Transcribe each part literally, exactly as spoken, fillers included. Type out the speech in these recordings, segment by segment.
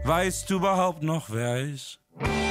Weißt du überhaupt noch, wer er ist?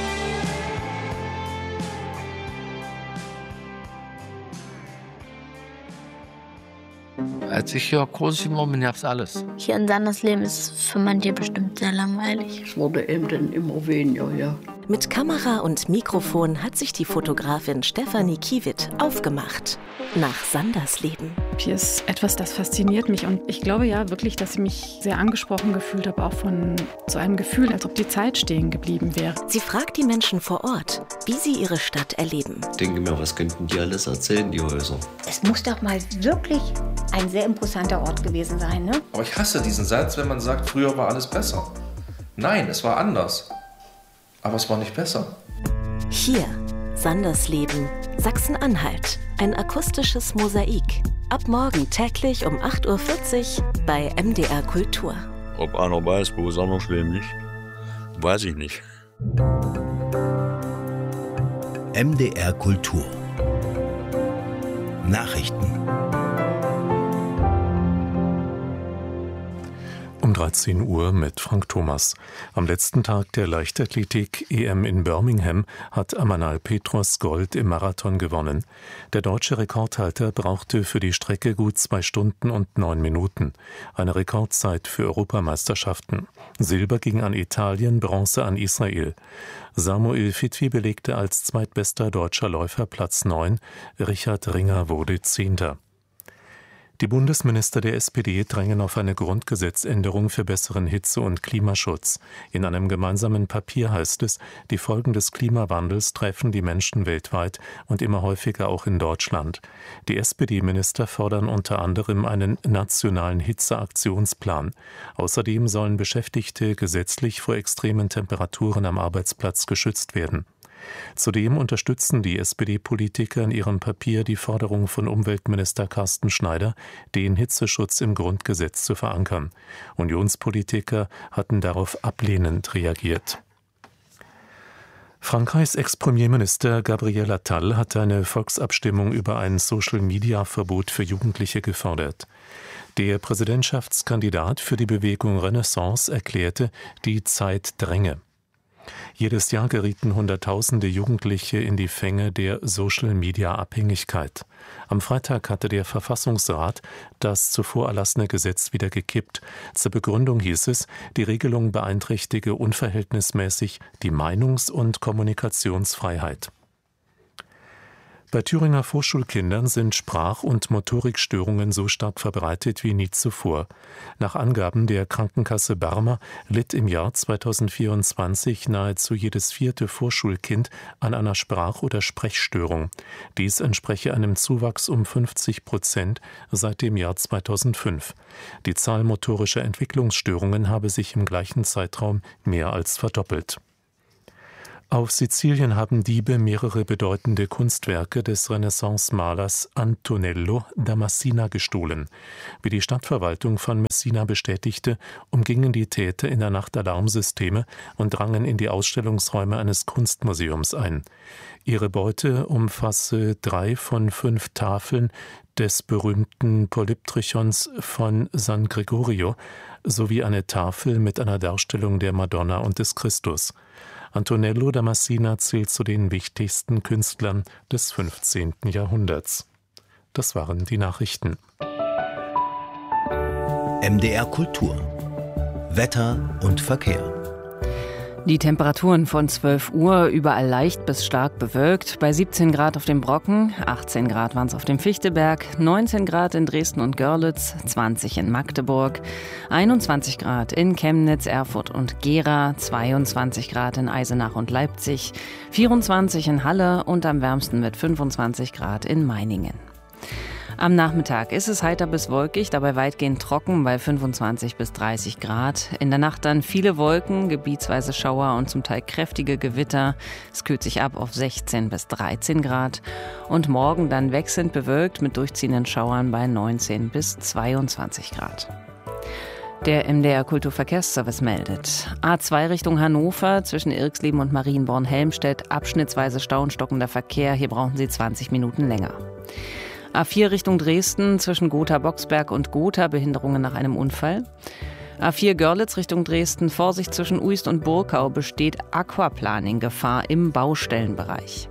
Als ich hier groß geworden bin, gab's alles. Hier in Sandersleben ist es für manche bestimmt sehr langweilig. Es wurde eben dann immer weniger, ja. Mit Kamera und Mikrofon hat sich die Fotografin Stefanie Kiewitt aufgemacht nach Sandersleben. Hier ist etwas, das fasziniert mich und ich glaube ja wirklich, dass ich mich sehr angesprochen gefühlt habe, auch von so einem Gefühl, als ob die Zeit stehen geblieben wäre. Sie fragt die Menschen vor Ort, wie sie ihre Stadt erleben. Ich denke mir, was könnten die alles erzählen, die Häuser? Es muss doch mal wirklich ein sehr imposanter Ort gewesen sein, ne? Aber ich hasse diesen Satz, wenn man sagt, früher war alles besser. Nein, es war anders. Aber es war nicht besser. Hier, Sandersleben, Sachsen-Anhalt. Ein akustisches Mosaik. Ab morgen täglich um acht Uhr vierzig bei M D R Kultur. Ob einer weiß, wo Sandersleben liegt, weiß ich nicht. M D R Kultur. Nachrichten. Um dreizehn Uhr mit Frank Thomas. Am letzten Tag der Leichtathletik-E M in Birmingham hat Amanal Petros Gold im Marathon gewonnen. Der deutsche Rekordhalter brauchte für die Strecke gut zwei Stunden und neun Minuten. Eine Rekordzeit für Europameisterschaften. Silber ging an Italien, Bronze an Israel. Samuel Fitwi belegte als zweitbester deutscher Läufer Platz neun. Richard Ringer wurde Zehnter. Die Bundesminister der S P D drängen auf eine Grundgesetzänderung für besseren Hitze- und Klimaschutz. In einem gemeinsamen Papier heißt es, die Folgen des Klimawandels treffen die Menschen weltweit und immer häufiger auch in Deutschland. Die S P D-Minister fordern unter anderem einen nationalen Hitzeaktionsplan. Außerdem sollen Beschäftigte gesetzlich vor extremen Temperaturen am Arbeitsplatz geschützt werden. Zudem unterstützen die S P D-Politiker in ihrem Papier die Forderung von Umweltminister Carsten Schneider, den Hitzeschutz im Grundgesetz zu verankern. Unionspolitiker hatten darauf ablehnend reagiert. Frankreichs Ex-Premierminister Gabriel Attal hat eine Volksabstimmung über ein Social-Media-Verbot für Jugendliche gefordert. Der Präsidentschaftskandidat für die Bewegung Renaissance erklärte, die Zeit dränge. Jedes Jahr gerieten Hunderttausende Jugendliche in die Fänge der Social-Media-Abhängigkeit. Am Freitag hatte der Verfassungsrat das zuvor erlassene Gesetz wieder gekippt. Zur Begründung hieß es, die Regelung beeinträchtige unverhältnismäßig die Meinungs- und Kommunikationsfreiheit. Bei Thüringer Vorschulkindern sind Sprach- und Motorikstörungen so stark verbreitet wie nie zuvor. Nach Angaben der Krankenkasse Barmer litt im Jahr zweitausendvierundzwanzig nahezu jedes vierte Vorschulkind an einer Sprach- oder Sprechstörung. Dies entspreche einem Zuwachs um fünfzig Prozent seit dem Jahr zweitausendfünf. Die Zahl motorischer Entwicklungsstörungen habe sich im gleichen Zeitraum mehr als verdoppelt. Auf Sizilien haben Diebe mehrere bedeutende Kunstwerke des Renaissance-Malers Antonello da Messina gestohlen. Wie die Stadtverwaltung von Messina bestätigte, umgingen die Täter in der Nacht Alarmsysteme und drangen in die Ausstellungsräume eines Kunstmuseums ein. Ihre Beute umfasse drei von fünf Tafeln des berühmten Polyptychons von San Gregorio sowie eine Tafel mit einer Darstellung der Madonna und des Christus. Antonello da Messina zählt zu den wichtigsten Künstlern des fünfzehnten Jahrhunderts. Das waren die Nachrichten. M D R Kultur. Wetter und Verkehr. Die Temperaturen von zwölf Uhr überall leicht bis stark bewölkt. Bei siebzehn Grad auf dem Brocken, achtzehn Grad waren es auf dem Fichtelberg, neunzehn Grad in Dresden und Görlitz, zwanzig in Magdeburg, einundzwanzig Grad in Chemnitz, Erfurt und Gera, zweiundzwanzig Grad in Eisenach und Leipzig, vierundzwanzig in Halle und am wärmsten mit fünfundzwanzig Grad in Meiningen. Am Nachmittag ist es heiter bis wolkig, dabei weitgehend trocken bei fünfundzwanzig bis dreißig Grad. In der Nacht dann viele Wolken, gebietsweise Schauer und zum Teil kräftige Gewitter. Es kühlt sich ab auf sechzehn bis dreizehn Grad. Und morgen dann wechselnd bewölkt mit durchziehenden Schauern bei neunzehn bis zweiundzwanzig Grad. Der M D R Kulturverkehrsservice meldet. A zwei Richtung Hannover zwischen Irxleben und Marienborn-Helmstedt. Abschnittsweise Stau und stockender Verkehr. Hier brauchen Sie zwanzig Minuten länger. A vier Richtung Dresden zwischen Gotha-Boxberg und Gotha, Behinderungen nach einem Unfall. A vier Görlitz Richtung Dresden, Vorsicht zwischen Uist und Burkau, besteht Aquaplaning-Gefahr im Baustellenbereich.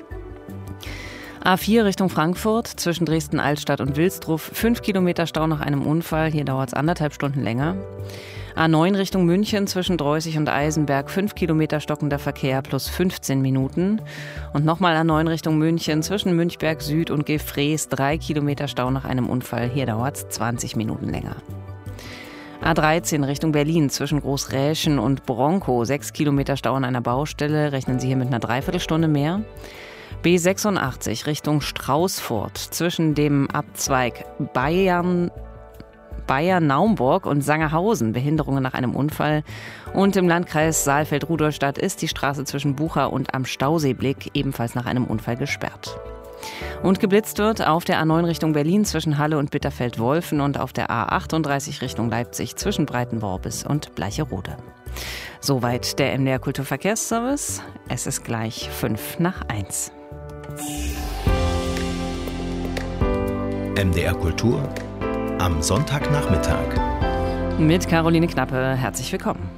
A vier Richtung Frankfurt, zwischen Dresden-Altstadt und Wilsdruff, fünf Kilometer Stau nach einem Unfall, hier dauert es anderthalb Stunden länger. A neun Richtung München, zwischen Dreußig und Eisenberg, fünf Kilometer stockender Verkehr plus fünfzehn Minuten. Und nochmal A neun Richtung München, zwischen Münchberg Süd und Gefrees, drei Kilometer Stau nach einem Unfall, hier dauert es zwanzig Minuten länger. A dreizehn Richtung Berlin, zwischen Großräschen und Bronkow, sechs Kilometer Stau an einer Baustelle, rechnen Sie hier mit einer Dreiviertelstunde mehr. B sechsundachtzig Richtung Straußfurt, zwischen dem Abzweig Bayern, Bayern-Naumburg und Sangerhausen, Behinderungen nach einem Unfall. Und im Landkreis Saalfeld-Rudolstadt ist die Straße zwischen Bucha und am Stauseeblick ebenfalls nach einem Unfall gesperrt. Und geblitzt wird auf der A neun Richtung Berlin zwischen Halle und Bitterfeld-Wolfen und auf der A achtunddreißig Richtung Leipzig zwischen Breitenworbis und Bleicherode. Soweit der M D R Kulturverkehrsservice. Es ist gleich fünf nach eins. M D R Kultur am Sonntagnachmittag. Mit Caroline Knappe, herzlich willkommen.